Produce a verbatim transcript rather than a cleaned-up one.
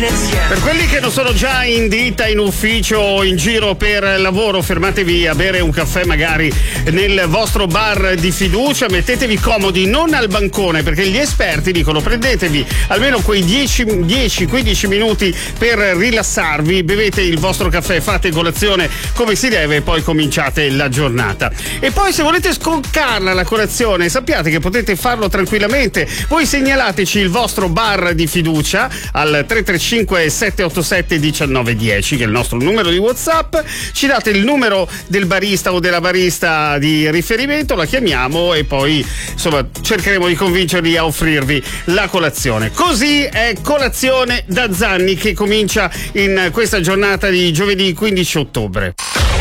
mattina insieme. Per quelli che non sono già in ditta, in ufficio o in giro per lavoro, fermatevi a bere un caffè magari nel vostro bar di fiducia, mettetevi comodi, non al bancone, perché gli esperti dicono prendetevi almeno quei dieci quindici minuti per rilassarvi, bevete il vostro caffè, fate colazione come si deve e poi cominciate la giornata. E poi se volete scoccarla la colazione, sappiate che potete farlo tranquillamente. Voi segnalateci il vostro bar di fiducia al tre tre cinque sette otto sette uno nove uno zero, che è il nostro numero di WhatsApp, ci date il numero del barista o della barista di riferimento, la chiamiamo e poi insomma cercheremo di convincerli a offrirvi la colazione. Così è Colazione da Zanni che comincia in questa giornata di giovedì quindici ottobre.